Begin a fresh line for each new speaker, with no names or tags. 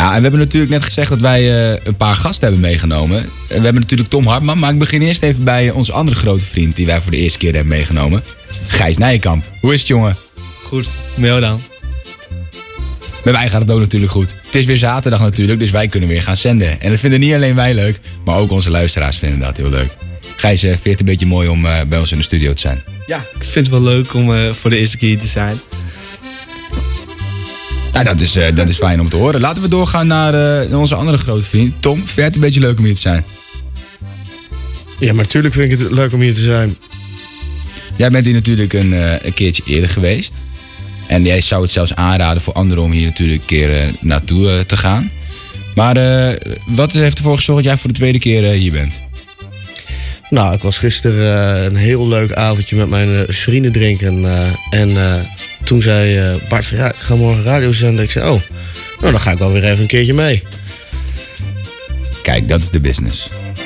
Ja, en we hebben natuurlijk net gezegd dat wij een paar gasten hebben meegenomen. En we hebben natuurlijk Tom Hartman, maar ik begin eerst even bij onze andere grote vriend die wij voor de eerste keer hebben meegenomen. Gijs Nijkamp. Hoe is het, jongen?
Goed, met jou dan?
Bij mij gaat het ook natuurlijk goed. Het is weer zaterdag natuurlijk, dus wij kunnen weer gaan zenden. En dat vinden niet alleen wij leuk, maar ook onze luisteraars vinden dat heel leuk. Gijs, vind je het een beetje mooi om bij ons in de studio te zijn?
Ja, ik vind het wel leuk om voor de eerste keer hier te zijn.
Ja, dat is fijn om te horen. Laten we doorgaan naar onze andere grote vriend. Tom, vind jij het een beetje leuk om hier te zijn?
Ja, maar natuurlijk vind ik het leuk om hier te zijn.
Jij bent hier natuurlijk een keertje eerder geweest. En jij zou het zelfs aanraden voor anderen om hier natuurlijk een keer naartoe te gaan. Maar wat heeft ervoor gezorgd dat jij voor de tweede keer hier bent?
Nou, ik was gisteren een heel leuk avondje met mijn vrienden drinken. Toen zei Bart van ja, ik ga morgen radio zenden. Ik zei, oh, nou dan ga ik wel weer even een keertje mee.
Kijk, dat is de business.